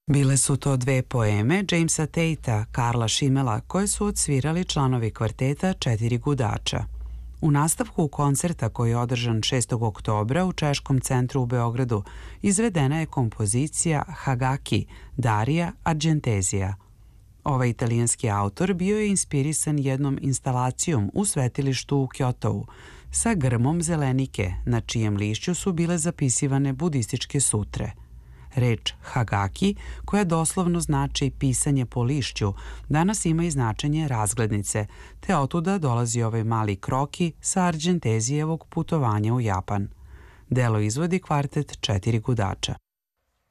Bile su to dve poeme Jamesa Tatea, Karla Šimmela, koje su odsvirali članovi kvarteta Četiri gudača. U nastavku koncerta koji je održan 6. oktobra u Češkom centru u Beogradu izvedena je kompozicija Hagaki Darija Argentezija. Ovaj italijanski autor bio je inspirisan jednom instalacijom u svetilištu u Kyotou sa grmom zelenike na čijem lišću su bile zapisivane budističke sutre. Reč Hagaki, koja doslovno znači pisanje po lišću, danas ima i značenje razglednice, te otuda dolazi ovaj mali kroki sa Argentezijevog putovanja u Japan. Delo izvodi kvartet Četiri gudača.